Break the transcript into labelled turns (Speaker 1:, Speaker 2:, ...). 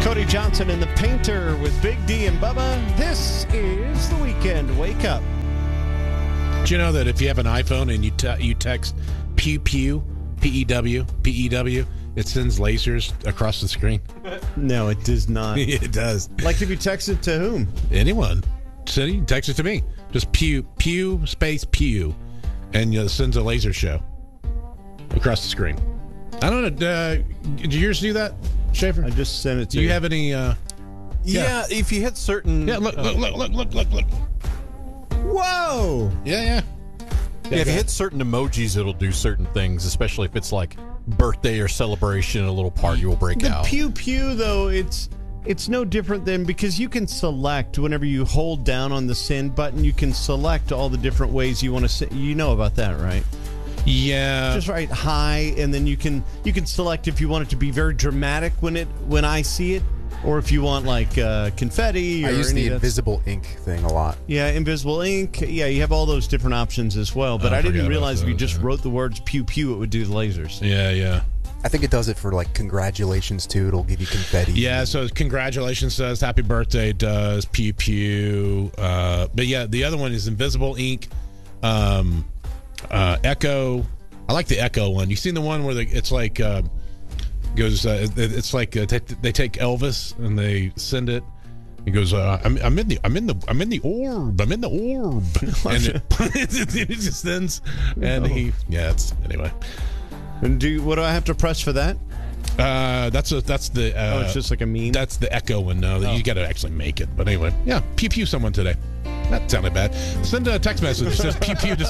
Speaker 1: Cody Johnson and the Painter with Big D and Bubba. This is the Weekend Wake Up.
Speaker 2: Do you know that if you have an iPhone and you text pew pew, P-E-W, P-E-W, it sends lasers across the screen?
Speaker 1: No, it does not.
Speaker 2: It does.
Speaker 1: Like if you text it to whom?
Speaker 2: Anyone. So you text it to me. Just pew, space, pew. And it sends a laser show across the screen. I don't know. Did yours do that, Schaefer?
Speaker 1: I just sent it to you.
Speaker 2: Do you have any...
Speaker 3: Yeah, if you hit certain...
Speaker 2: Yeah, look.
Speaker 1: Whoa!
Speaker 2: Yeah.
Speaker 3: Yeah, if you hit certain emojis, it'll do certain things, especially if it's like birthday or celebration, a little party will break out.
Speaker 1: The pew pew, though, it's no different than, because you can select whenever you hold down on the send button, you can select all the different ways you want to send. You know about that, right?
Speaker 2: Yeah.
Speaker 1: Just write hi, and then you can select if you want it to be very dramatic when I see it, or if you want like confetti. Or
Speaker 4: I use the invisible ink thing a lot.
Speaker 1: Yeah, invisible ink. Yeah, you have all those different options as well. But I didn't realize if you just wrote the words pew pew, it would do the lasers.
Speaker 2: Yeah.
Speaker 4: I think it does it for like congratulations too. It'll give you confetti.
Speaker 2: Yeah, so congratulations does, happy birthday does, pew pew. But yeah, the other one is invisible ink, echo. I like the echo one. You seen the one where it's like goes? It's like they take Elvis and they send it. He goes, I'm in the orb. I'm in the orb, and it just sends. And anyway.
Speaker 1: And what do I have to press for that?
Speaker 2: That's the.
Speaker 1: It's just like a meme.
Speaker 2: That's the echo one. No, you got to actually make it. But anyway, yeah, pew pew someone today. That sounded bad. Send a text message that says pew pew to